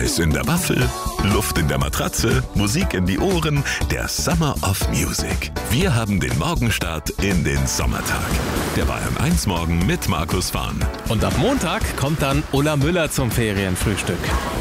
Eis in der Waffel, Luft in der Matratze, Musik in die Ohren, der Summer of Music. Wir haben den Morgenstart in den Sommertag. Der Bayern 1 Morgen mit Markus Fahn. Und ab Montag kommt dann Ulla Müller zum Ferienfrühstück.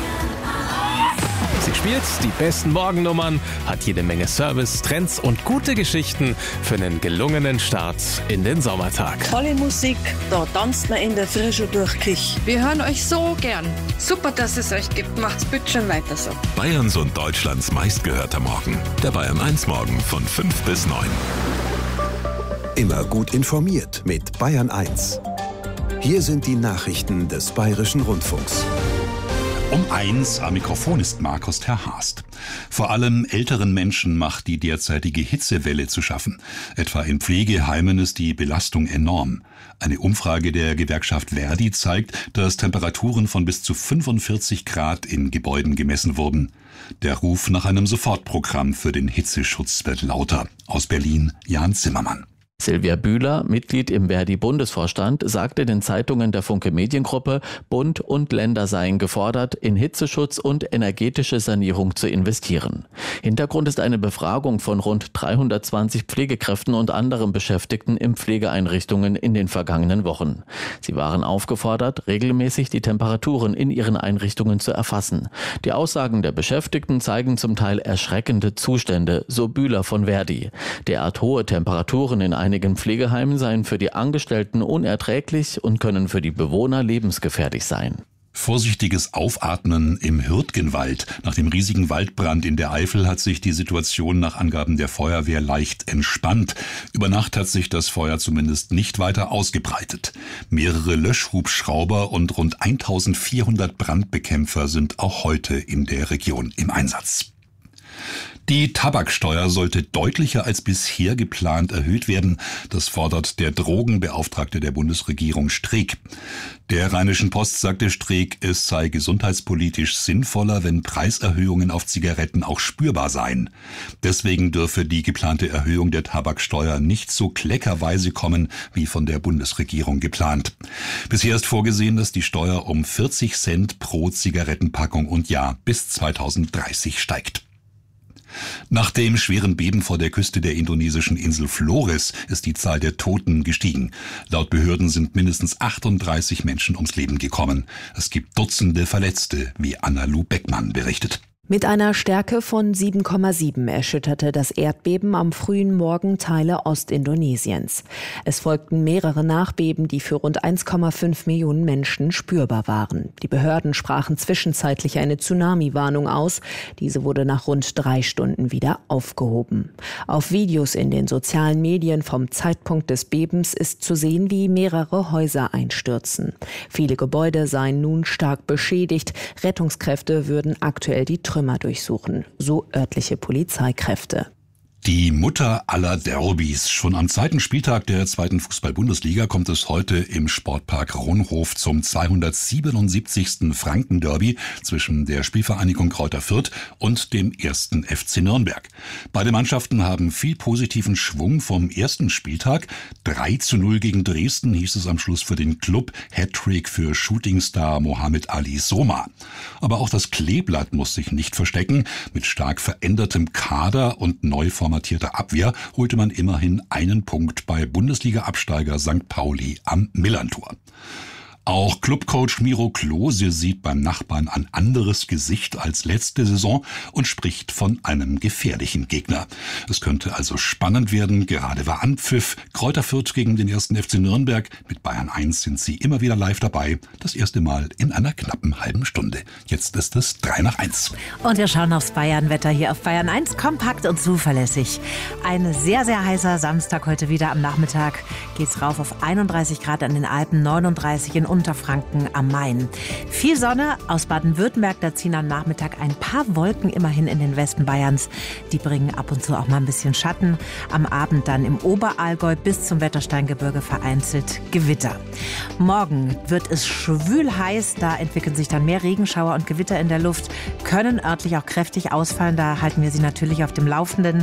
Sie spielt die besten Morgennummern, hat jede Menge Service, Trends und gute Geschichten für einen gelungenen Start in den Sommertag. Tolle Musik, da tanzt man in der Frische durch Küche. Wir hören euch so gern. Super, dass es euch gibt. Macht's bitte schon weiter so. Bayerns und Deutschlands meistgehörter Morgen. Der Bayern 1 Morgen von 5 bis 9. Immer gut informiert mit Bayern 1. Hier sind die Nachrichten des Bayerischen Rundfunks. Um 1 am Mikrofon ist Markus Terhast. Vor allem älteren Menschen macht die derzeitige Hitzewelle zu schaffen. Etwa in Pflegeheimen ist die Belastung enorm. Eine Umfrage der Gewerkschaft ver.di zeigt, dass Temperaturen von bis zu 45 Grad in Gebäuden gemessen wurden. Der Ruf nach einem Sofortprogramm für den Hitzeschutz wird lauter. Aus Berlin, Jan Zimmermann. Silvia Bühler, Mitglied im ver.di-Bundesvorstand, sagte den Zeitungen der Funke Mediengruppe, Bund und Länder seien gefordert, in Hitzeschutz und energetische Sanierung zu investieren. Hintergrund ist eine Befragung von rund 320 Pflegekräften und anderen Beschäftigten in Pflegeeinrichtungen in den vergangenen Wochen. Sie waren aufgefordert, regelmäßig die Temperaturen in ihren Einrichtungen zu erfassen. Die Aussagen der Beschäftigten zeigen zum Teil erschreckende Zustände, so Bühler von ver.di. Derart hohe Temperaturen in einigen Pflegeheimen seien für die Angestellten unerträglich und können für die Bewohner lebensgefährlich sein. Vorsichtiges Aufatmen im Hürtgenwald. Nach dem riesigen Waldbrand in der Eifel hat sich die Situation nach Angaben der Feuerwehr leicht entspannt. Über Nacht hat sich das Feuer zumindest nicht weiter ausgebreitet. Mehrere Löschhubschrauber und rund 1400 Brandbekämpfer sind auch heute in der Region im Einsatz. Die Tabaksteuer sollte deutlicher als bisher geplant erhöht werden. Das fordert der Drogenbeauftragte der Bundesregierung Streeck. Der Rheinischen Post sagte Streeck, es sei gesundheitspolitisch sinnvoller, wenn Preiserhöhungen auf Zigaretten auch spürbar seien. Deswegen dürfe die geplante Erhöhung der Tabaksteuer nicht so kleckerweise kommen, wie von der Bundesregierung geplant. Bisher ist vorgesehen, dass die Steuer um 40 Cent pro Zigarettenpackung und Jahr bis 2030 steigt. Nach dem schweren Beben vor der Küste der indonesischen Insel Flores ist die Zahl der Toten gestiegen. Laut Behörden sind mindestens 38 Menschen ums Leben gekommen. Es gibt Dutzende Verletzte, wie Anna-Lu Beckmann berichtet. Mit einer Stärke von 7,7 erschütterte das Erdbeben am frühen Morgen Teile Ostindonesiens. Es folgten mehrere Nachbeben, die für rund 1,5 Millionen Menschen spürbar waren. Die Behörden sprachen zwischenzeitlich eine Tsunami-Warnung aus. Diese wurde nach rund 3 Stunden wieder aufgehoben. Auf Videos in den sozialen Medien vom Zeitpunkt des Bebens ist zu sehen, wie mehrere Häuser einstürzen. Viele Gebäude seien nun stark beschädigt. Rettungskräfte würden aktuell die Trümmer durchsuchen, so örtliche Polizeikräfte. Die Mutter aller Derbys. Schon am zweiten Spieltag der 2. Fußball-Bundesliga kommt es heute im Sportpark Ronhof zum 277. Franken-Derby zwischen der Spielvereinigung Greuther Fürth und dem 1. FC Nürnberg. Beide Mannschaften haben viel positiven Schwung vom ersten Spieltag. 3:0 gegen Dresden hieß es am Schluss für den Club, Hattrick für Shootingstar Mohamed Ali Soma. Aber auch das Kleeblatt muss sich nicht verstecken. Mit stark verändertem Kader und neu formatierter Abwehr holte man immerhin einen Punkt bei Bundesliga-Absteiger St. Pauli am Millerntor. Auch Clubcoach Miro Klose sieht beim Nachbarn ein anderes Gesicht als letzte Saison und spricht von einem gefährlichen Gegner. Es könnte also spannend werden, gerade war Anpfiff. Greuther Fürth gegen den 1. FC Nürnberg. Mit Bayern 1 sind sie immer wieder live dabei. Das erste Mal in einer knappen halben Stunde. Jetzt ist es 3:01. Und wir schauen aufs Bayern-Wetter hier auf Bayern 1. Kompakt und zuverlässig. Ein sehr, sehr heißer Samstag heute wieder am Nachmittag. Geht's rauf auf 31 Grad an den Alpen, 39 in Unterfranken am Main. Viel Sonne aus Baden-Württemberg, da ziehen am Nachmittag ein paar Wolken immerhin in den Westen Bayerns. Die bringen ab und zu auch mal ein bisschen Schatten. Am Abend dann im Oberallgäu bis zum Wettersteingebirge vereinzelt Gewitter. Morgen wird es schwül heiß, da entwickeln sich dann mehr Regenschauer und Gewitter in der Luft, können örtlich auch kräftig ausfallen. Da halten wir Sie natürlich auf dem Laufenden.